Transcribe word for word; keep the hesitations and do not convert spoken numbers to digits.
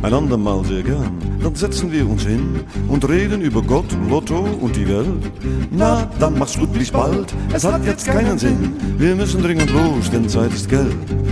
ein andermal sehr gern. Dann setzen wir uns hin und reden über Gott, Lotto und die Welt. Na, dann mach's gut, bis bald, es hat jetzt keinen Sinn. Wir müssen dringend los, denn Zeit ist Geld.